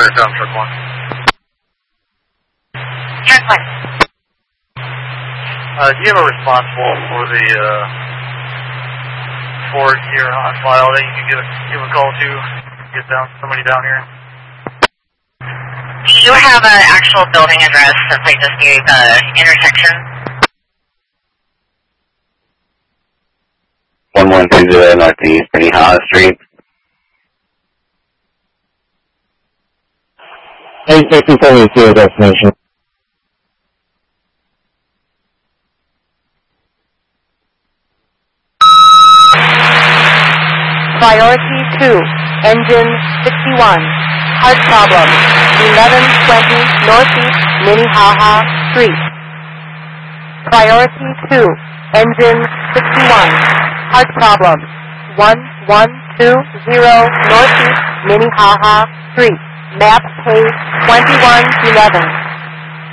Carter, Tom, truck 1. Truck 1. Do you have a responsible for the Ford here on file that you can give a call to get somebody down here? Do you have an actual building address since I just gave the intersection? 1120 Northeast Minnehaha Street. 8672 destination. Priority 2, engine 61, heart problem, 1120 Northeast Minnehaha Street. Priority 2, engine 61, heart problem, 1120 Northeast Minnehaha Street. Map page 2111.